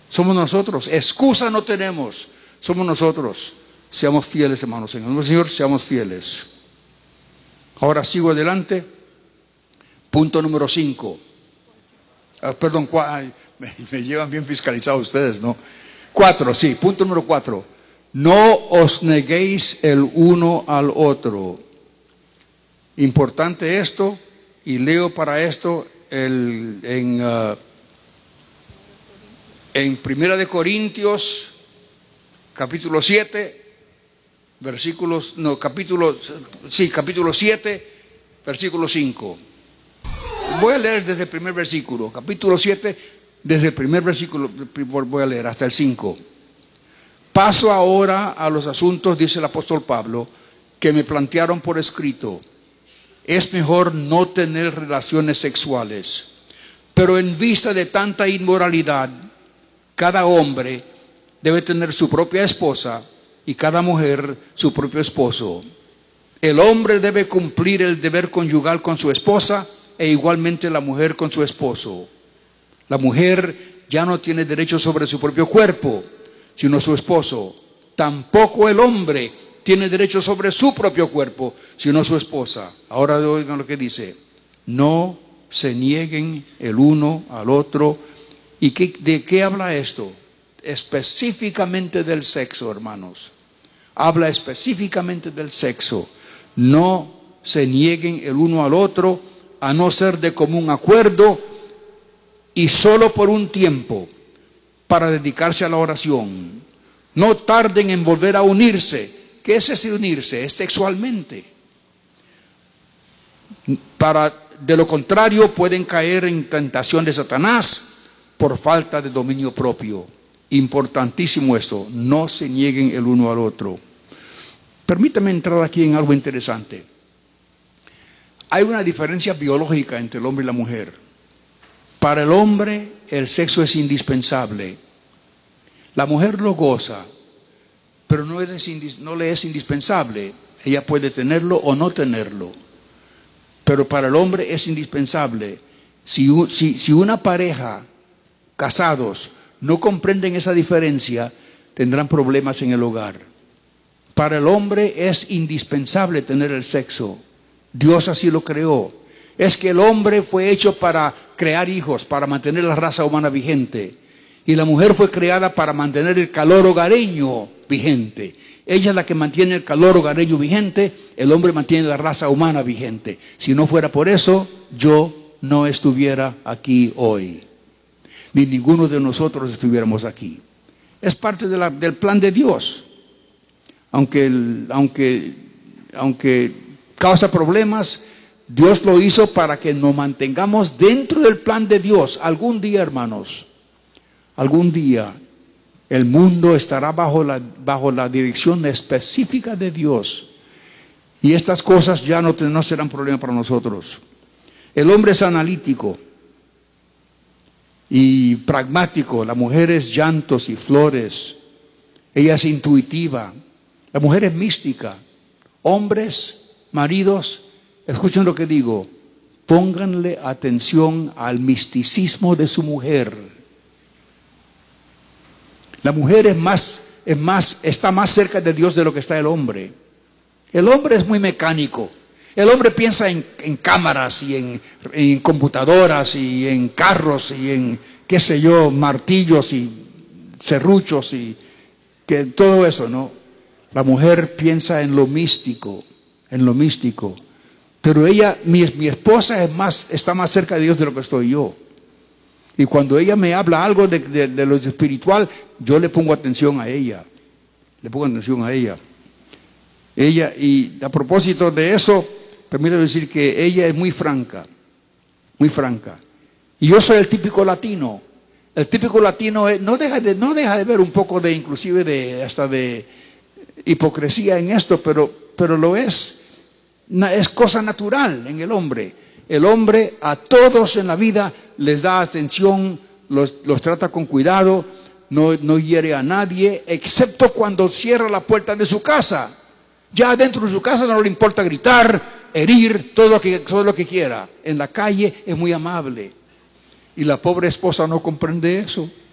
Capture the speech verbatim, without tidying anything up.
Somos nosotros. Excusa no tenemos. Somos nosotros. Seamos fieles, hermanos. En el nombre del Señor, seamos fieles. Ahora sigo adelante. Punto número cinco. Ah, perdón, ay, me, me llevan bien fiscalizados ustedes, ¿no? Cuatro, sí. Punto número cuatro. No os neguéis el uno al otro. Importante esto, y leo para esto el, en, uh, en Primera de Corintios, capítulo siete, versículos, no, capítulo, sí, capítulo siete, versículo cinco. Voy a leer desde el primer versículo, capítulo siete, desde el primer versículo, voy a leer hasta el cinco. Paso ahora a los asuntos, dice el apóstol Pablo, que me plantearon por escrito. Es mejor no tener relaciones sexuales, pero en vista de tanta inmoralidad, cada hombre debe tener su propia esposa y cada mujer su propio esposo. El hombre debe cumplir el deber conyugal con su esposa e igualmente la mujer con su esposo. La mujer ya no tiene derecho sobre su propio cuerpo, sino su esposo. Tampoco el hombre tiene derecho sobre su propio cuerpo, sino su esposa. Ahora oigan lo que dice. No se nieguen el uno al otro. ¿Y qué, de qué habla esto? Específicamente del sexo, hermanos. Habla específicamente del sexo. No se nieguen el uno al otro, a no ser de común acuerdo y solo por un tiempo, para dedicarse a la oración. No tarden en volver a unirse. ¿Qué es ese unirse? Es sexualmente. Para, de lo contrario, pueden caer en tentación de Satanás por falta de dominio propio. Importantísimo esto. No se nieguen el uno al otro. Permítame entrar aquí en algo interesante. Hay una diferencia biológica entre el hombre y la mujer. Para el hombre, el sexo es indispensable. La mujer lo goza, pero no, es, no le es indispensable. Ella puede tenerlo o no tenerlo. Pero para el hombre es indispensable. Si, si, si una pareja, casados, no comprenden esa diferencia, tendrán problemas en el hogar. Para el hombre es indispensable tener el sexo. Dios así lo creó. Es que el hombre fue hecho para crear hijos, para mantener la raza humana vigente. Y la mujer fue creada para mantener el calor hogareño vigente. Ella es la que mantiene el calor hogareño vigente, el hombre mantiene la raza humana vigente. Si no fuera por eso, yo no estuviera aquí hoy. Ni ninguno de nosotros estuviéramos aquí. Es parte de la, del plan de Dios. Aunque, el, aunque, aunque causa problemas, Dios lo hizo para que nos mantengamos dentro del plan de Dios. Algún día, hermanos, algún día el mundo estará bajo la, bajo la dirección específica de Dios. Y estas cosas ya no, no serán problema para nosotros. El hombre es analítico y pragmático. La mujer es llantos y flores. Ella es intuitiva. La mujer es mística. Hombres, maridos, escuchen lo que digo. Pónganle atención al misticismo de su mujer. La mujer es más, es más, está más cerca de Dios de lo que está el hombre. El hombre es muy mecánico. El hombre piensa en, en cámaras y en, en computadoras y en carros y en, qué sé yo, martillos y serruchos y que todo eso, ¿no? La mujer piensa en lo místico, en lo místico. Pero ella, mi, mi esposa es más, está más cerca de Dios de lo que estoy yo. Y cuando ella me habla algo de, de, de lo espiritual, yo le pongo atención a ella. Le pongo atención a ella. Ella, y a propósito de eso, permítame decir que ella es muy franca. Muy franca. Y yo soy el típico latino. El típico latino es, no deja de, no deja de ver un poco de, inclusive de, hasta de hipocresía en esto, pero, pero lo es. Es cosa natural en el hombre. El hombre a todos en la vida les da atención, los, los trata con cuidado, no, no hiere a nadie, excepto cuando cierra la puerta de su casa. Ya dentro de su casa no le importa gritar, herir, todo lo que, todo lo que quiera. En la calle es muy amable. Y la pobre esposa no comprende eso.